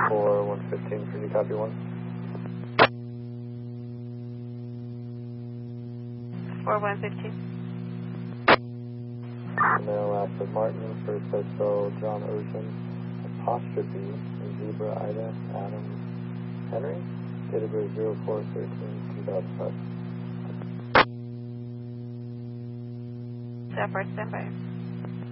for 115, could you copy 1? 4115. And then last of Martin, first I spell John Ocean, apostrophe, Zebra, Ida, Adam, Henry, date of birth 04/13/2005. Zephyr, standby.